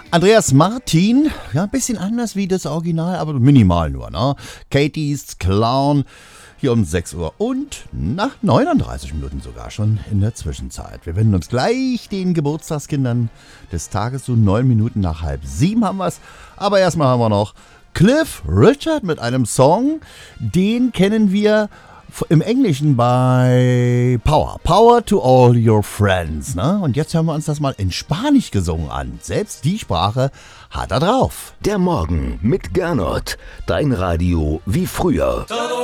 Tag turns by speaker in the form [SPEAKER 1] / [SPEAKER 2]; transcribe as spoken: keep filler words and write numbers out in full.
[SPEAKER 1] Andreas Martin, ja, ein bisschen anders wie das Original, aber minimal nur, ne? Katie's Clown, hier um sechs Uhr und nach neununddreißig Minuten sogar schon in der Zwischenzeit. Wir wenden uns gleich den Geburtstagskindern des Tages, so neun Minuten nach halb sieben haben wir es. Aber erstmal haben wir noch Cliff Richard mit einem Song, den kennen wir im Englischen bei Power. Power to all your friends. Ne? Und jetzt hören wir uns das mal in Spanisch gesungen an. Selbst die Sprache hat er drauf.
[SPEAKER 2] Der Morgen mit Gernot. Dein Radio wie früher.